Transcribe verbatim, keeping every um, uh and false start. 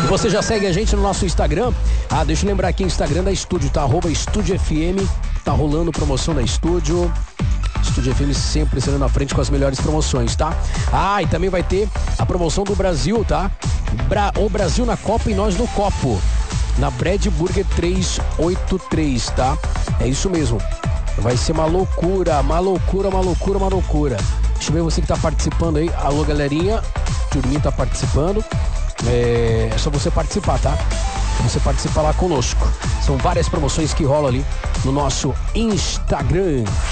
Você já segue a gente no nosso Instagram? Ah, deixa eu lembrar aqui, Instagram da Estúdio, tá? Arroba Estúdio F M, tá rolando promoção da Estúdio. Estúdio F M sempre sendo na frente com as melhores promoções, tá? Ah, e também vai ter a promoção do Brasil, tá? Bra- o Brasil na Copa e nós no Copo. Na Bread Burger trezentos e oitenta e três, tá? É isso mesmo. Vai ser uma loucura, uma loucura, uma loucura, uma loucura. Deixa eu ver você que tá participando aí. Alô, galerinha. Turminha tá participando. É, é só você participar, tá? Você participar lá conosco. São várias promoções que rolam ali no nosso Instagram.